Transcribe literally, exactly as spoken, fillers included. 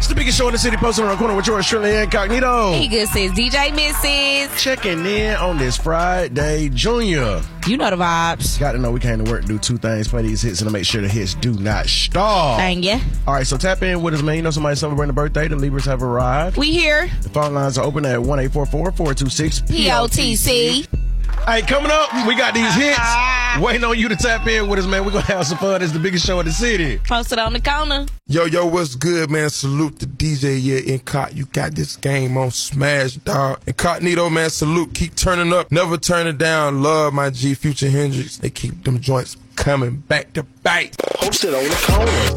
It's the biggest show in the city, posted on the corner with yours, Shirley Incognito. Hey, good sis, D J Missus Checking in on this Friday, Junior. You know the vibes. Got to know we came to work to do two things, play these hits, and to make sure the hits do not stall. Thank you. All right, so tap in with us, man. You know somebody celebrating a birthday. The Libras have arrived. We here. The phone lines are open at one eight four four, four two six, P O T C. Hey, coming up, we got these hits. Waiting on you to tap in with us, man. We're going to have some fun. It's the biggest show in the city. Posted on the corner. Yo, yo, what's good, man? Salute to D J Yeah, Incognito. You got this game on smash, dog. Incognito, man, salute. Keep turning up. Never turn it down. Love my G, Future Hendrix. They keep them joints coming back to back. Posted on the corner.